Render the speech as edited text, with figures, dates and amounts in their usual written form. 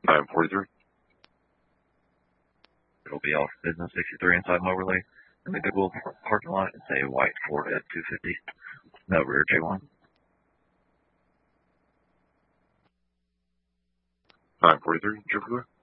943. It'll be off Business 63 inside Moberly in the Goodwill parking lot. It's a white Ford F-250. No rear J1. 943, Jupiter.